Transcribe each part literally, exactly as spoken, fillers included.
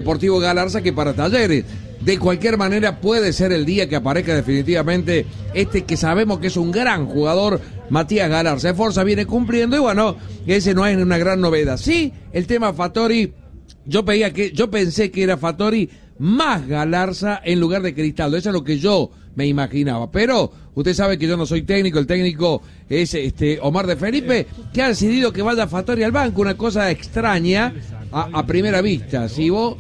Deportivo Galarza que para Talleres. De cualquier manera puede ser el día que aparezca definitivamente este que sabemos que es un gran jugador, Matías Galarza. Esforza viene cumpliendo y bueno, ese no es una gran novedad. Sí, el tema Fattori, yo, pedía que, yo pensé que era Fattori más Galarza en lugar de Cristaldo, eso es lo que yo me imaginaba, pero usted sabe que yo no soy técnico, el técnico es este Omar de Felipe, que ha decidido que vaya Fattori al banco, una cosa extraña a, a primera vista. Si vos...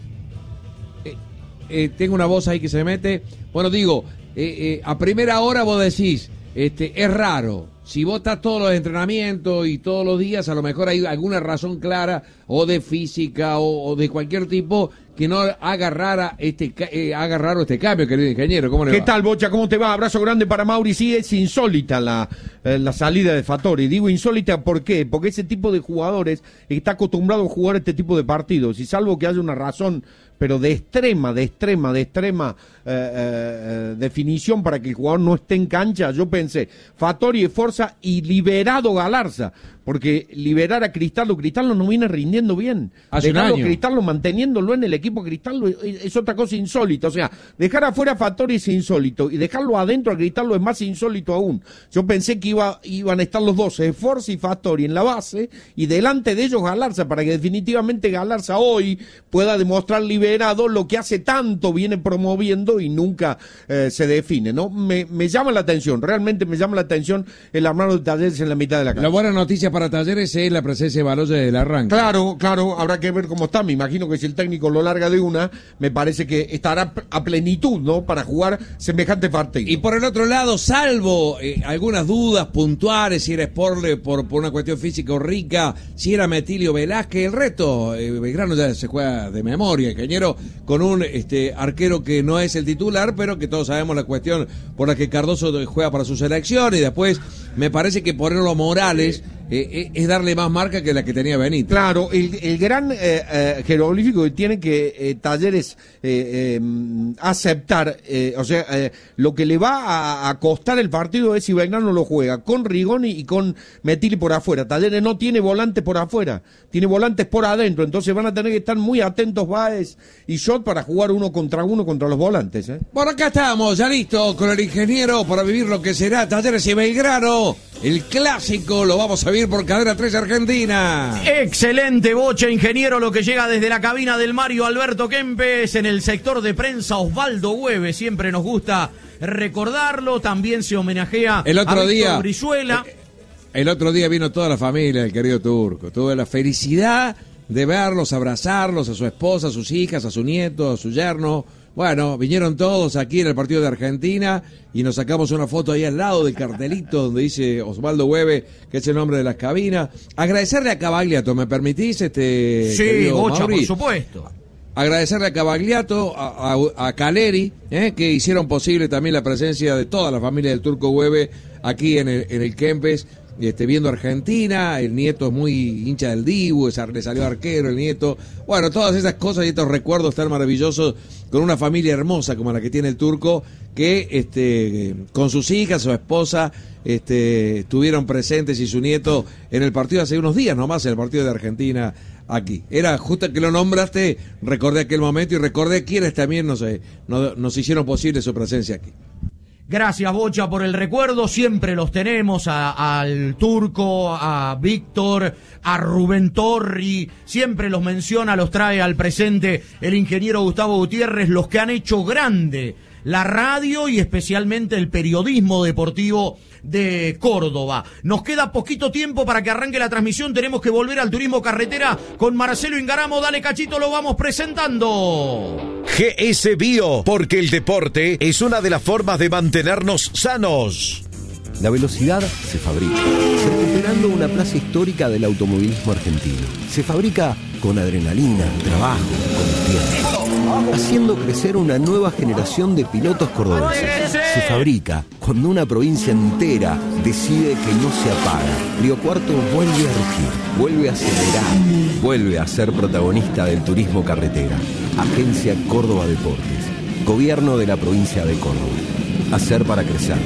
Eh, tengo una voz ahí que se mete. Bueno, digo, eh, eh, a primera hora vos decís, este, es raro. Si vos estás todos los entrenamientos y todos los días, a lo mejor hay alguna razón clara, o de física, o, o de cualquier tipo, que no haga rara este, eh, haga raro este cambio, querido ingeniero. ¿Cómo le ¿Qué va? tal, Bocha? ¿Cómo te va? Abrazo grande para Mauri. Sí, es insólita la, eh, la salida de Fattori. Digo insólita, ¿por qué? Porque ese tipo de jugadores está acostumbrado a jugar este tipo de partidos, y salvo que haya una razón, pero de extrema, de extrema, de extrema eh, eh, definición para que el jugador no esté en cancha, yo pensé, Fattori, Esforza y liberado Galarza, porque liberar a Cristaldo, Cristaldo no viene rindiendo bien. Hace Dejarlo un año. Cristaldo, manteniéndolo en el equipo Cristaldo, es, es otra cosa insólita. O sea, dejar afuera a Fattori es insólito, y dejarlo adentro a Cristaldo es más insólito aún. Yo pensé que iba, iban a estar los dos, Esforza y Fattori en la base, y delante de ellos Galarza, para que definitivamente Galarza hoy pueda demostrar liberado lo que hace tanto viene promoviendo y nunca eh, se define, ¿no? Me, me llama la atención, realmente me llama la atención el armado de Talleres en la mitad de la cancha. La buena noticia para Talleres es la presencia de Baloya del arranque. Claro, claro, habrá que ver cómo está. Me imagino que si el técnico lo larga de una, me parece que estará a plenitud, ¿no? Para jugar semejante partido. Y por el otro lado, salvo eh, algunas dudas puntuales, si era Sporle por, por una cuestión física o rica, si era Metilio Velázquez, el resto, eh, Belgrano ya se juega de memoria, ingeniero, con un este arquero que no es el titular, pero que todos sabemos la cuestión por la que Cardoso juega para su selección, y después me parece que ponerlo Morales eh, eh, es darle más marca que la que tenía Benítez. Claro, el, el gran eh, eh, jeroglífico que tiene que eh, Talleres eh, eh, aceptar, eh, o sea, eh, lo que le va a, a costar el partido es si Belgrano lo juega con Rigoni y con Metilli por afuera. Talleres no tiene volantes por afuera, tiene volantes por adentro, entonces van a tener que estar muy atentos Báez y Shot para jugar uno contra uno contra los volantes, ¿eh? Por acá estamos, ya listo, con el ingeniero para vivir lo que será Talleres y Belgrano. El clásico lo vamos a vivir por Cadena tres Argentina. Excelente, Bocha, ingeniero, lo que llega desde la cabina del Mario Alberto Kempes en el sector de prensa Osvaldo Hueve. Siempre nos gusta recordarlo, también se homenajea el otro a Víctor día, Brizuela. El, el otro día vino toda la familia del querido Turco. Tuve la felicidad de verlos, abrazarlos, a su esposa, a sus hijas, a su nieto, a su yerno. Bueno, vinieron todos aquí en el partido de Argentina y nos sacamos una foto ahí al lado del cartelito donde dice Osvaldo Hueve, que es el nombre de las cabinas. Agradecerle a Cavagliato, ¿me permitís? Este, sí, Bocha, Mauri? por supuesto. Agradecerle a Cavagliato, a, a, a Caleri, eh, que hicieron posible también la presencia de toda la familia del Turco Hueve aquí en el, en el Kempes. Este, viendo Argentina, el nieto es muy hincha del Dibu, le salió arquero el nieto, bueno, todas esas cosas y estos recuerdos tan maravillosos con una familia hermosa como la que tiene el Turco, que este, con sus hijas, su esposa, este, estuvieron presentes y su nieto en el partido hace unos días nomás, en el partido de Argentina aquí. Era justo que lo nombraste, recordé aquel momento y recordé quienes también nos, nos, nos hicieron posible su presencia aquí. Gracias, Bocha, por el recuerdo. Siempre los tenemos a, al Turco, a Víctor, a Rubén Torri. Siempre los menciona, los trae al presente el ingeniero Gustavo Gutiérrez, los que han hecho grande la radio y especialmente el periodismo deportivo de Córdoba. Nos queda poquito tiempo para que arranque la transmisión. Tenemos que volver al turismo carretera con Marcelo Ingaramo. Dale, Cachito, lo vamos presentando. G S Bio, porque el deporte es una de las formas de mantenernos sanos. La velocidad se fabrica, recuperando una plaza histórica del automovilismo argentino. Se fabrica con adrenalina, trabajo, con tiempo, haciendo crecer una nueva generación de pilotos cordobeses. Se fabrica cuando una provincia entera decide que no se apaga. Río Cuarto vuelve a rugir, vuelve a acelerar, vuelve a ser protagonista del turismo carretera. Agencia Córdoba Deportes, Gobierno de la provincia de Córdoba. Hacer para crecer.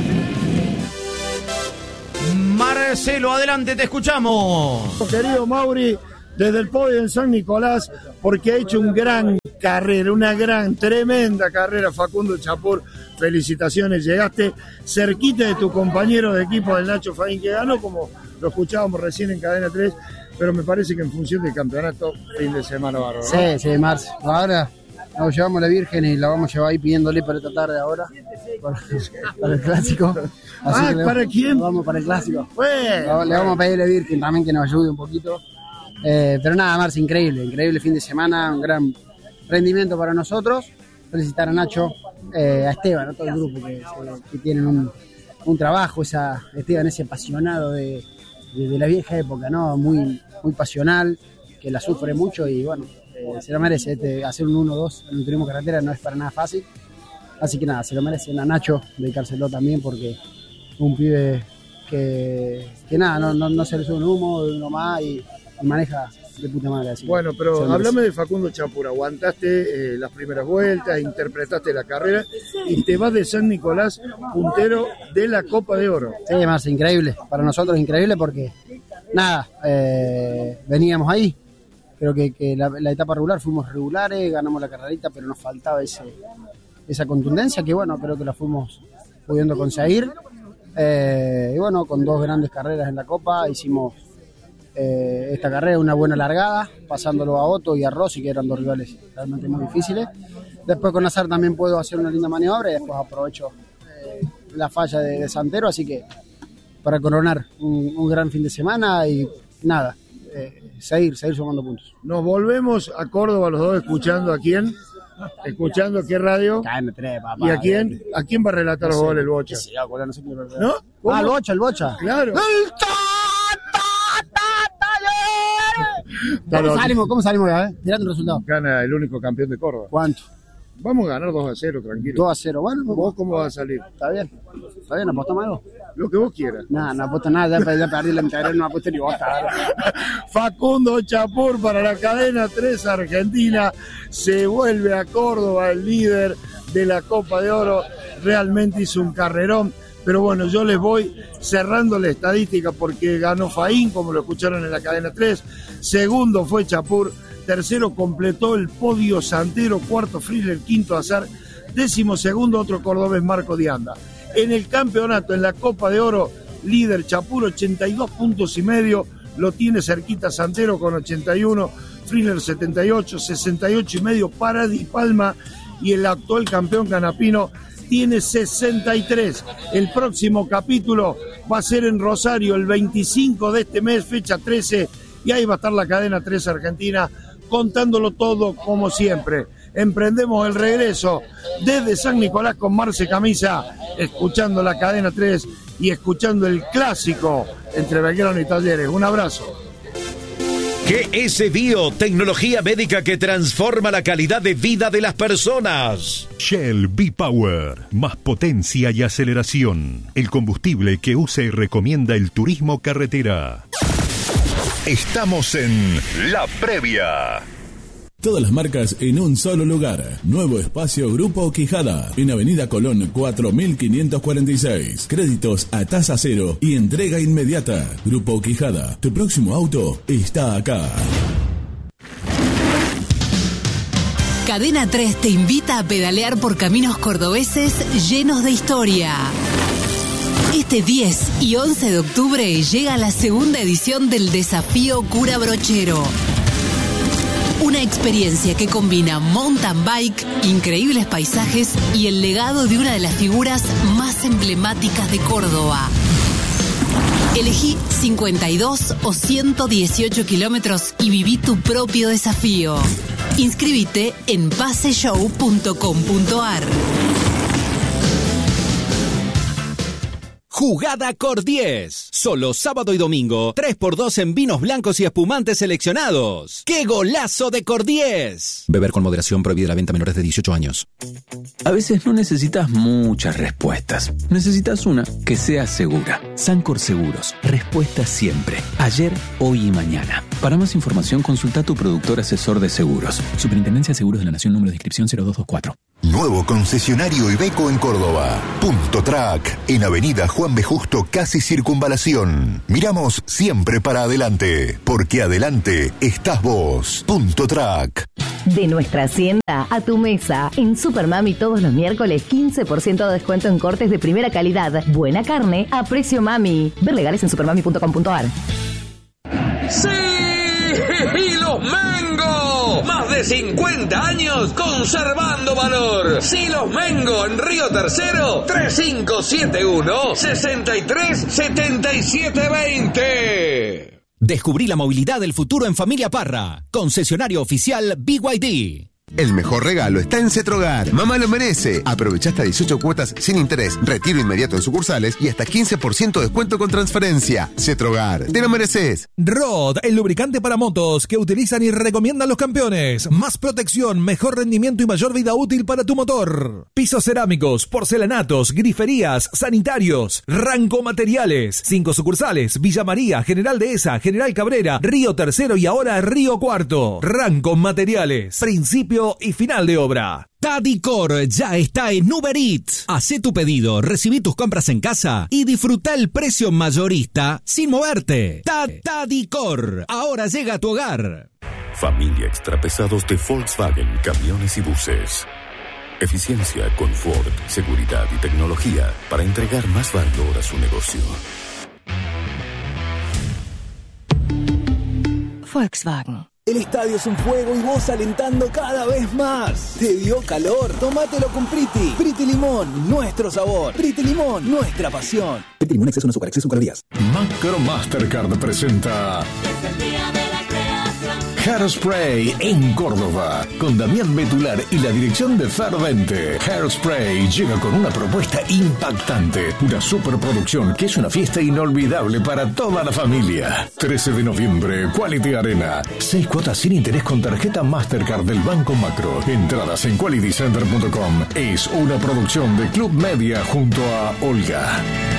Marcelo, adelante, te escuchamos. Querido Mauri, desde el podio en San Nicolás, porque ha hecho un gran carrera, una gran, tremenda carrera, Facundo Chapur. Felicitaciones, llegaste cerquita de tu compañero de equipo, del Nacho Faín, que ganó, como lo escuchábamos recién en Cadena tres, pero me parece que en función del campeonato, fin de semana bárbaro, ¿no? Sí, sí, Marce. Ahora nos llevamos a la Virgen y la vamos a llevar ahí pidiéndole para esta tarde ahora, para, para el clásico. Así Ah, que ¿para le, quién? Vamos para el clásico. Bueno. Le, le vamos a pedir a la Virgen también que nos ayude un poquito. Eh, pero nada, Marce, increíble, increíble fin de semana, un gran rendimiento para nosotros. Felicitar a Nacho, eh, a Esteban, a todo el grupo que, que tienen un, un trabajo, esa Esteban ese apasionado de, de, de la vieja época, ¿no? Muy, muy pasional, que la sufre mucho y bueno, eh, se lo merece. Este, hacer un uno dos en el turismo carretera no es para nada fácil, así que nada, se lo merece a Nacho dedicárselo también, porque un pibe que, que nada, no, no, no se le sube un humo de uno más y, y maneja de puta madre. Así Bueno, pero háblame de Facundo Chapur. Aguantaste eh, las primeras vueltas, interpretaste la carrera y te vas de San Nicolás puntero de la Copa de Oro. Sí, Marce, increíble. Para nosotros increíble porque, nada, eh, veníamos ahí. Creo que, que la, la etapa regular fuimos regulares, ganamos la carrerita, pero nos faltaba ese, esa contundencia que, bueno, creo que la fuimos pudiendo conseguir. Eh, y bueno, con dos grandes carreras en la Copa hicimos eh, esta carrera, una buena largada, pasándolo a Otto y a Rossi, que eran dos rivales realmente muy difíciles. Después con Azar también puedo hacer una linda maniobra y después aprovecho eh, la falla de, de Santero, así que para coronar un, un gran fin de semana y nada, eh, seguir, seguir sumando puntos. Nos volvemos a Córdoba los dos, escuchando a quién, escuchando qué radio. K M tres, papá. ¿Y a quién? ¿A quién va a relatar los goles el Bocha? Sí, acuerdo, no sé quién lo relata. ¿No? ¿Cómo? Ah, el Bocha, el Bocha. Claro. ¡El ¿Cómo salimos? ¿Cómo salimos? Eh? Tirando el resultado. Gana el único campeón de Córdoba. ¿Cuánto? Vamos a ganar dos a cero, tranquilo. dos a cero. Bueno, ¿Vos cómo vas a salir? Está bien. Está bien, ¿apostamos algo? Lo que vos quieras. No, no apuesto nada, ya, ya perdí la integral, no apuesto ni bosta. Facundo Chapur para la Cadena tres Argentina. Se vuelve a Córdoba el líder de la Copa de Oro. Realmente hizo un carrerón. Pero bueno, yo les voy cerrando la estadística porque ganó Faín, como lo escucharon en la Cadena tres. Segundo fue Chapur. Tercero completó el podio Santero. Cuarto Friler. Quinto Azar. Décimo segundo otro cordobés, Marco Dianda. En el campeonato, en la Copa de Oro, líder Chapur, ochenta y dos puntos y medio. Lo tiene cerquita Santero con ochenta y uno. Friler setenta y ocho. sesenta y ocho y medio para Di Palma. Y el actual campeón Canapino tiene sesenta y tres. El próximo capítulo va a ser en Rosario el veinticinco de este mes, fecha trece, y ahí va a estar la Cadena tres Argentina contándolo todo como siempre. Emprendemos el regreso desde San Nicolás con Marce Camisa, escuchando la Cadena tres y escuchando el clásico entre Belgrano y Talleres. Un abrazo. G S Bio, tecnología médica que transforma la calidad de vida de las personas. Shell V-Power, más potencia y aceleración. El combustible que usa y recomienda el turismo carretera. Estamos en La Previa. Todas las marcas en un solo lugar. Nuevo espacio Grupo Quijada. En Avenida Colón cuatro mil quinientos cuarenta y seis. Créditos a tasa cero y entrega inmediata. Grupo Quijada. Tu próximo auto está acá. Cadena tres te invita a pedalear por caminos cordobeses llenos de historia. Este diez y once de octubre llega la segunda edición del Desafío Cura Brochero. Una experiencia que combina mountain bike, increíbles paisajes y el legado de una de las figuras más emblemáticas de Córdoba. Elegí cincuenta y dos o ciento dieciocho kilómetros y viví tu propio desafío. Inscríbete en paseshow punto com punto ar. Jugada Cor diez. Solo sábado y domingo, tres por dos en vinos blancos y espumantes seleccionados. ¡Qué golazo de Cor diez! Beber con moderación, prohibida la venta a menores de dieciocho años. A veces no necesitas muchas respuestas. Necesitas una que sea segura. Sancor Seguros. Respuesta siempre. Ayer, hoy y mañana. Para más información, consulta a tu productor asesor de seguros. Superintendencia de Seguros de la Nación, número de inscripción cero dos dos cuatro. Nuevo concesionario Iveco en Córdoba. Punto Track, en Avenida Juan B. Justo, casi Circunvalación. Miramos siempre para adelante, porque adelante estás vos. Punto Track. De nuestra hacienda a tu mesa. En Supermami todos los miércoles quince por ciento de descuento en cortes de primera calidad. Buena carne a precio mami. Ver legales en supermami punto com punto a r. ¡Sí! ¡Y los Mengo! Más de cincuenta años conservando valor. ¡Sí, los Mengo! En Río Tercero, tres cinco siete uno, seis tres siete siete dos cero. Descubrí la movilidad del futuro en Familia Parra. Concesionario oficial B Y D. El mejor regalo está en Cetrogar. Mamá lo merece. Aprovecha hasta dieciocho cuotas sin interés, retiro inmediato en sucursales y hasta quince por ciento de descuento con transferencia. Cetrogar, te lo mereces. Rod, el lubricante para motos que utilizan y recomiendan los campeones. Más protección, mejor rendimiento y mayor vida útil para tu motor. Pisos cerámicos, porcelanatos, griferías, sanitarios. Ranco Materiales. Cinco sucursales: Villa María, General Dehesa, General Cabrera, Río Tercero y ahora Río Cuarto. Ranco Materiales. Principio y final de obra. Tadicor ya está en Uber Eats. Hacé tu pedido, recibí tus compras en casa y disfruta el precio mayorista sin moverte. Tadicor, ahora llega a tu hogar. Familia Extrapesados de Volkswagen Camiones y Buses. Eficiencia, confort, seguridad y tecnología para entregar más valor a su negocio. Volkswagen. El estadio es un juego y vos alentando cada vez más. ¿Te dio calor? Tómatelo con Priti. Priti Limón, nuestro sabor. Priti Limón, nuestra pasión. Priti Limón, exceso no azúcar, exceso en calorías. Macro Mastercard presenta Hairspray en Córdoba, con Damián Betular y la dirección de Fervente. Hairspray llega con una propuesta impactante, una superproducción que es una fiesta inolvidable para toda la familia. trece de noviembre, Quality Arena. Seis cuotas sin interés con tarjeta Mastercard del Banco Macro. Entradas en quality center punto com. Es una producción de Club Media junto a Olga.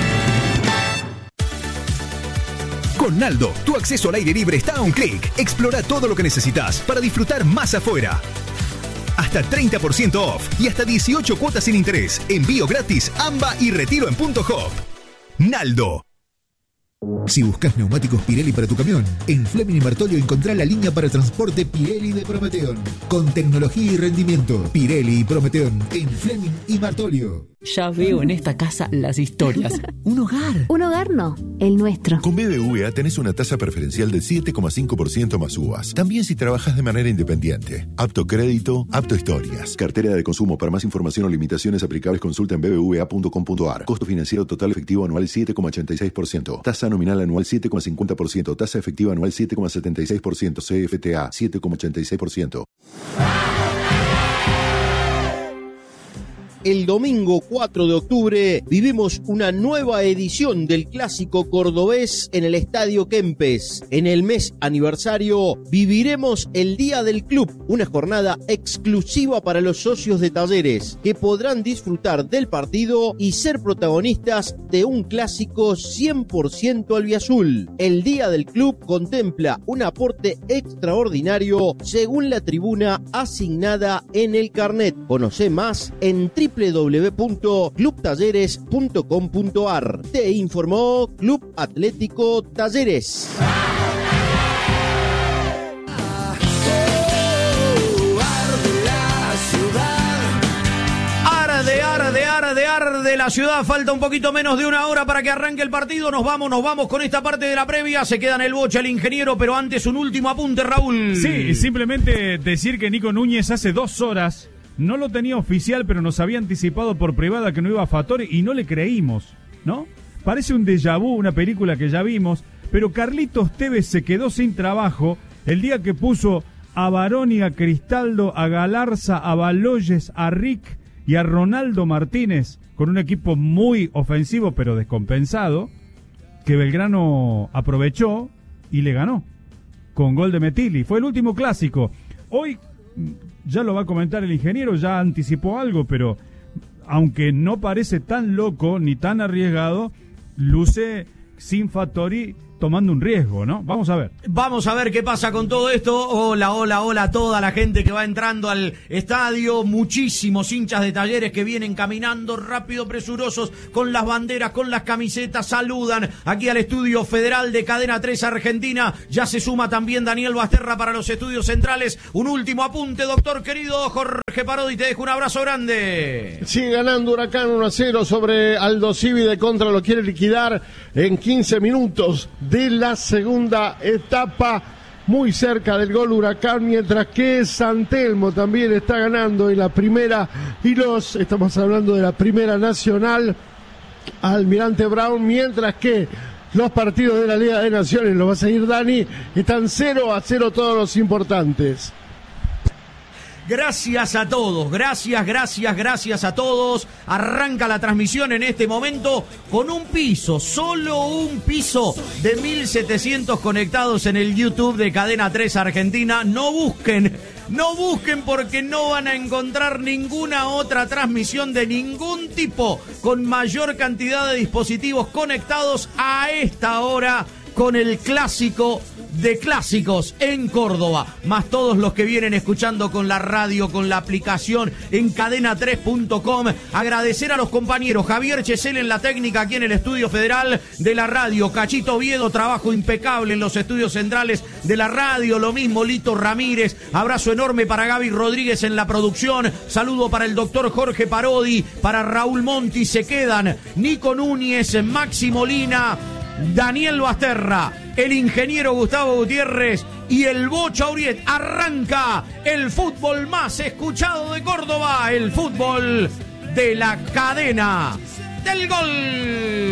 Con Naldo, tu acceso al aire libre está a un clic. Explora todo lo que necesitas para disfrutar más afuera. Hasta treinta por ciento off y hasta dieciocho cuotas sin interés. Envío gratis, AMBA y retiro en punto hop. Naldo. Si buscas neumáticos Pirelli para tu camión, en Fleming y Martolio encontrá la línea para transporte Pirelli de Prometeon. Con tecnología y rendimiento, Pirelli y Prometeon en Fleming y Martolio. Ya veo en esta casa las historias. Un hogar. Un hogar no, el nuestro. Con B B V A tenés una tasa preferencial del siete coma cinco por ciento más U V As. También si trabajas de manera independiente. Apto crédito, apto historias. Cartera de consumo. Para más información o limitaciones aplicables consulta en b b v a punto com punto a r. Costo financiero total efectivo anual siete coma ochenta y seis por ciento. Tasa nominal anual siete coma cincuenta por ciento. Tasa efectiva anual siete coma setenta y seis por ciento. C F T A siete coma ochenta y seis por ciento. El domingo cuatro de octubre vivimos una nueva edición del Clásico Cordobés en el Estadio Kempes. En el mes aniversario viviremos el Día del Club, una jornada exclusiva para los socios de Talleres, que podrán disfrutar del partido y ser protagonistas de un clásico cien por ciento albiazul. El Día del Club contempla un aporte extraordinario según la tribuna asignada en el carnet. Conoce más en w w w punto club talleres punto com punto a r. Te informó Club Atlético Talleres. Arde, arde, arde, arde la ciudad. Falta un poquito menos de una hora para que arranque el partido. Nos vamos, nos vamos con esta parte de la previa. Se queda en el boche el ingeniero, pero antes un último apunte, Raúl. Sí, simplemente decir que Nico Núñez hace dos horas no lo tenía oficial, pero nos había anticipado por privada que no iba a Fattori y no le creímos, ¿no? Parece un déjà vu, una película que ya vimos, pero Carlitos Tevez se quedó sin trabajo el día que puso a Baroni, a Cristaldo, a Galarza, a Baloyes, a Rick y a Ronaldo Martínez con un equipo muy ofensivo pero descompensado, que Belgrano aprovechó y le ganó con gol de Metilli. Fue el último clásico. Hoy ya lo va a comentar el ingeniero, ya anticipó algo, pero aunque no parece tan loco ni tan arriesgado, luce sin Fattori tomando un riesgo, ¿no? Vamos a ver. Vamos a ver qué pasa con todo esto. Hola, hola, hola a toda la gente que va entrando al estadio. Muchísimos hinchas de Talleres que vienen caminando rápido, presurosos, con las banderas, con las camisetas. Saludan aquí al estudio federal de Cadena tres Argentina. Ya se suma también Daniel Basterra para los estudios centrales. Un último apunte, doctor querido Jorge Parodi. Te dejo un abrazo grande. Sigue ganando Huracán uno a cero sobre Aldo Civi. De contra lo quiere liquidar en quince minutos de la segunda etapa, muy cerca del gol Huracán, mientras que San Telmo también está ganando en la primera, y los, estamos hablando de la Primera Nacional, Almirante Brown, mientras que los partidos de la Liga de Naciones, lo va a seguir Dani, están cero a cero todos los importantes. Gracias a todos, gracias, gracias, gracias a todos. Arranca la transmisión en este momento con un piso, solo un piso de mil setecientos conectados en el YouTube de Cadena tres Argentina. No busquen, no busquen porque no van a encontrar ninguna otra transmisión de ningún tipo con mayor cantidad de dispositivos conectados a esta hora con el clásico de clásicos en Córdoba, más todos los que vienen escuchando con la radio, con la aplicación en cadena tres punto com. Agradecer a los compañeros Javier Chesel en la técnica aquí en el estudio federal de la radio, Cachito Oviedo, trabajo impecable en los estudios centrales de la radio, lo mismo Lito Ramírez, abrazo enorme para Gaby Rodríguez en la producción, saludo para el doctor Jorge Parodi, para Raúl Monti, se quedan Nico Núñez, Maxi Molina, Daniel Basterra, el ingeniero Gustavo Gutiérrez y el Bocha Uriet. Arranca el fútbol más escuchado de Córdoba, el fútbol de la cadena del gol.